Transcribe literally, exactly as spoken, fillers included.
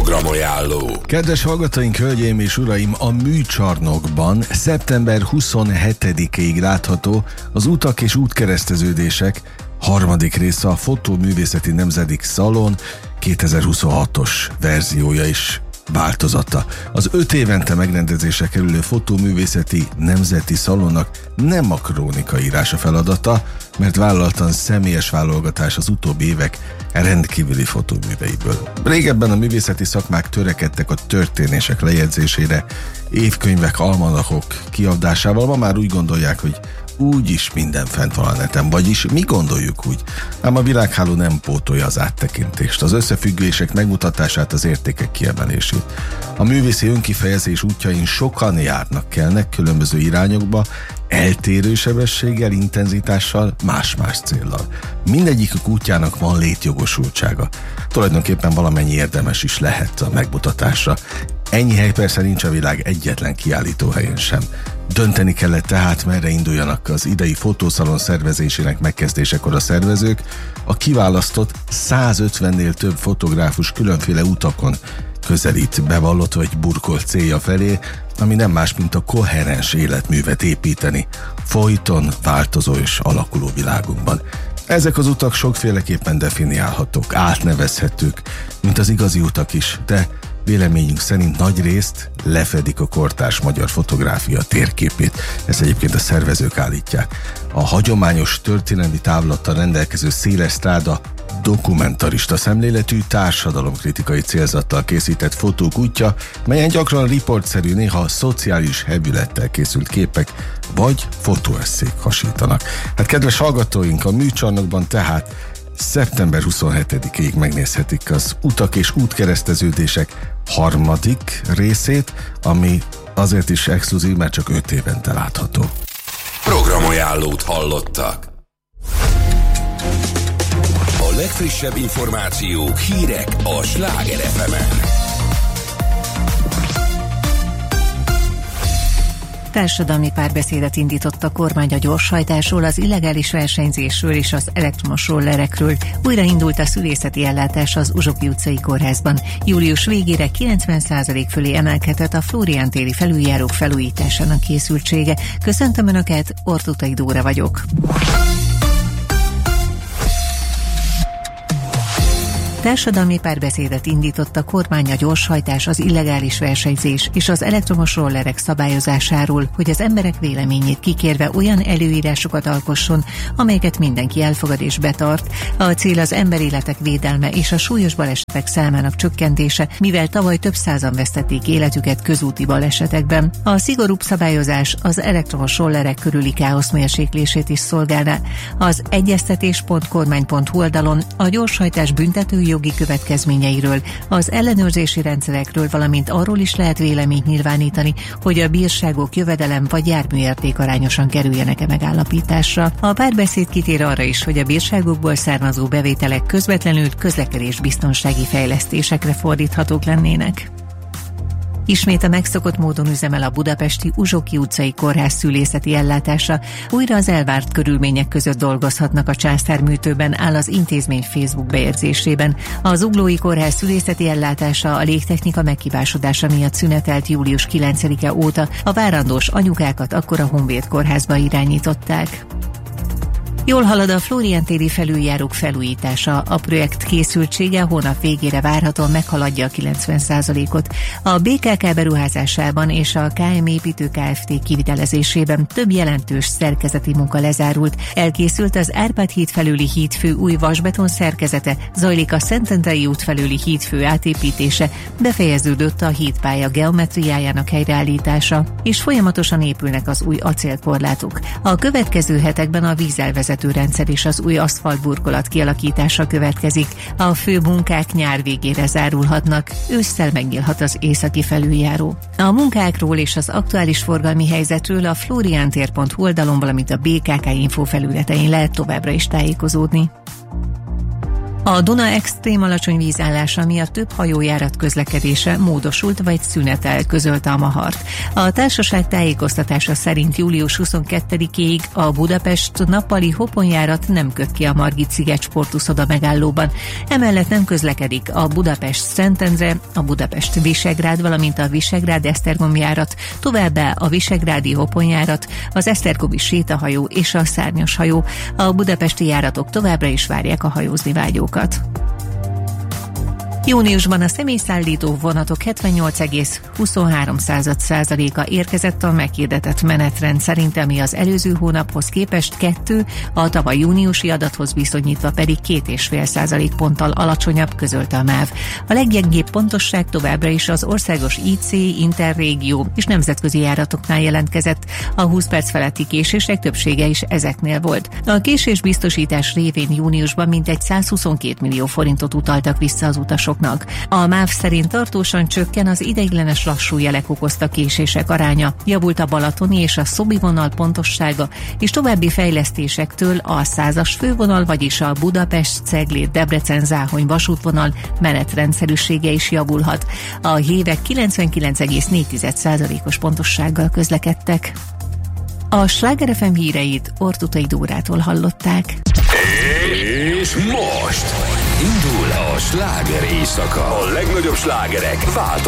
Programajánló. Kedves hallgatóink, hölgyeim és uraim, a Műcsarnokban szeptember huszonhetedikéig látható az Utak és útkereszteződések harmadik része, a Fotóművészeti Nemzeti Szalon kétezer-huszonhatos verziója is változata. Az öt évente megrendezésre kerülő Fotóművészeti Nemzeti Szalonnak nem a krónikaírás a feladata, mert vállaltan személyes válogatás az utóbbi évek rendkívüli fotóműveiből. Régebben a művészeti szakmák törekedtek a történések lejegyzésére, évkönyvek, almanachok kiadásával, ma már úgy gondolják, hogy úgyis minden fent van a neten, vagyis mi gondoljuk úgy. Ám a világháló nem pótolja az áttekintést, az összefüggések megmutatását, az értékek kiemelését. A művészi önkifejezés útjain sokan járnak, kelnek különböző irányokba, eltérő sebességgel, intenzitással, más-más céllal. Mindegyikük útjának van létjogosultsága. Tulajdonképpen valamennyi érdemes is lehet a megmutatásra. Ennyi hely persze nincs a világ egyetlen kiállítóhelyen sem. Dönteni kellett tehát, merre induljanak az idei fotószalon szervezésének megkezdésekor a szervezők. A kiválasztott százötvennél több fotográfus különféle utakon közelít bevallott vagy burkolt célja felé, ami nem más, mint a koherens életművet építeni folyton változó és alakuló világunkban. Ezek az utak sokféleképpen definiálhatók, átnevezhetők, mint az igazi utak is, de véleményünk szerint nagy részt lefedik a kortárs magyar fotográfia térképét. Ezt egyébként a szervezők állítják. A hagyományos történelmi távlattal rendelkező széles stráda dokumentarista szemléletű, társadalomkritikai célzattal készített fotók útja, melyen gyakran riportszerű, néha szociális hevülettel készült képek vagy fotóesszék hasítanak. Hát kedves hallgatóink, a Műcsarnokban tehát szeptember huszonhetedikéig megnézhetik az Utak és útkereszteződések harmadik részét, ami azért is exkluzív, mert csak öt évente látható. Programajánlót hallottak. A legfrissebb információk, hírek a Sláger ef emen. Társadalmi párbeszédet indított a kormány a gyorshajtásról, az illegális versenyzésről és az elektromos rollerekről. Újra indult a szülészeti ellátás az Uzsoki utcai kórházban. Július végére kilencven százalék fölé emelkedett a Flórián téri felüljárók felújításának készültsége. Köszöntöm Önöket, Ortutai Dóra vagyok. Társadalmi párbeszédet indított a kormány a gyorshajtás, az illegális versenyzés és az elektromos rollerek szabályozásáról, hogy az emberek véleményét kikérve olyan előírásokat alkosson, amelyeket mindenki elfogad és betart. A cél az emberéletek védelme és a súlyos balesetek számának csökkentése, mivel tavaly több százan vesztették életüket közúti balesetekben. A szigorúbb szabályozás az elektromos rollerek körüli káosz mérséklését is szolgálná. Az egyeztetés pont kormány pont hu oldalon a gyorshajtás büntető jogi következményeiről, az ellenőrzési rendszerekről, valamint arról is lehet véleményt nyilvánítani, hogy a bírságok jövedelem vagy járműérték arányosan kerüljenek-e megállapításra. A párbeszéd kitér arra is, hogy a bírságokból származó bevételek közvetlenül közlekedésbiztonsági fejlesztésekre fordíthatók lennének. Ismét a megszokott módon üzemel a budapesti Uzsoki utcai kórház szülészeti ellátása. Újra az elvárt körülmények között dolgozhatnak a császárműtőben, áll az intézmény Facebook bejegyzésében. Az Zuglói Kórház szülészeti ellátása a légtechnika meghibásodása miatt szünetelt július kilencedike óta. A várandós anyukákat akkor a Honvéd kórházba irányították. Jól halad a Flórián téri felüljárók felújítása. A projekt készültsége hónap végére várhatóan meghaladja a kilencven százalékot. A bé ká ká beruházásában és a ká em építő Kft. Kivitelezésében több jelentős szerkezeti munka lezárult. Elkészült az Árpád híd felüli hídfő új vasbeton szerkezete, zajlik a Szentendrei út felüli hídfő átépítése, befejeződött a hídpálya geometriájának helyreállítása, és folyamatosan épülnek az új acélkorlátok. A következő hetekben a vízelvezető rendszer és az új aszfaltburkolat kialakítása következik. A fő munkák nyár végére zárulhatnak, ősszel megnyílhat az északi felüljáró. A munkákról és az aktuális forgalmi helyzetről a floriantér pont hu oldalon, valamint a bé ká ká info felületein lehet továbbra is tájékozódni. A Duna extrém alacsony vízállása miatt több hajójárat közlekedése módosult vagy szünetel, közölte a Mahart. A társaság tájékoztatása szerint július huszonkettedikéig a Budapest nappali hoponjárat nem köt ki a Margit-sziget sportuszoda megállóban. Emellett nem közlekedik a Budapest-Szentendre, a Budapest-Visegrád, valamint a Visegrád-Esztergom járat, továbbá a visegrádi hoponjárat, az esztergomi sétahajó és a szárnyas hajó. A budapesti járatok továbbra is várják a hajózni vágyókat. Júniusban a személyszállító vonatok hetvennyolc egész huszonhárom százaléka érkezett a meghirdetett menetrend szerint, ami az előző hónaphoz képest kettő, a tavaly júniusi adathoz viszonyítva pedig két egész öt százalékponttal alacsonyabb, közölte a MÁV. A leggyengébb pontosság továbbra is az országos í cé, interrégió és nemzetközi járatoknál jelentkezett. A húsz perc feletti késések többsége is ezeknél volt. A késésbiztosítás révén júniusban mintegy százhuszonkettő millió forintot utaltak vissza az utasok. A MÁV szerint tartósan csökken az ideiglenes lassú jelek okozta késések aránya, javult a balatoni és a szobi vonal pontossága, és további fejlesztésektől a százas fővonal, vagyis a Budapest-Cegléd-Debrecen-Záhony vasútvonal menetrendszerűsége is javulhat. A hívek kilencvenkilenc egész négy százalékos pontossággal közlekedtek. A Sláger ef em híreit Ortutai Dórától hallották. És most indul a sláger éjszaka. A legnagyobb slágerek változnak.